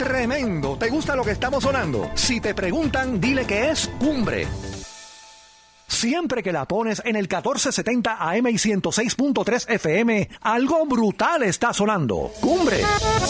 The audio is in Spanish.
¡Tremendo! ¿Te gusta lo que estamos sonando? Si te preguntan, dile que es Cumbre. Siempre que la pones en el 1470 AM y 106.3 FM, algo brutal está sonando. Cumbre.